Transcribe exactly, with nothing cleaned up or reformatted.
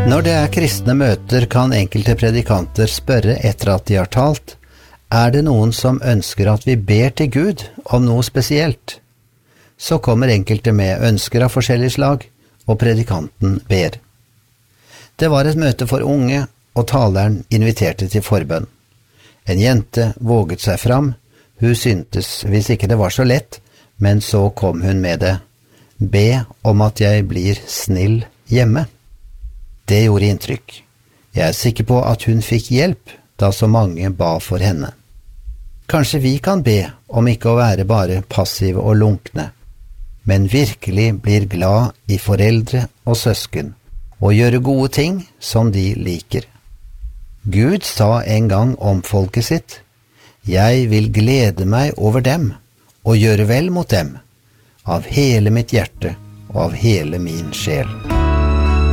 Når det er kristne møter, kan enkelte predikanter spørre etter at de har talt, er det noen som ønsker at vi ber til Gud om noe spesielt? Så kommer enkelte med ønsker av forskjellig slag, og predikanten ber. Det var et møte for unge, og taleren inviterte til forbønn. En jente våget seg fram, hun syntes hvis ikke det var så lett, men så kom hun med det. Be om at jeg blir snill hjemme. Det gjorde inntrykk. Jeg er sikker på at hun fikk hjelp, da så mange ba for henne. Kanskje vi kan be om ikke å være bare passive og lunkne, men virkelig blir glad i foreldre og søsken, og gjøre gode ting som de liker. Gud sa en gang om folket sitt, «Jeg vil glede meg over dem, og gjøre vel mot dem, av hele mitt hjerte og av hele min sjel.»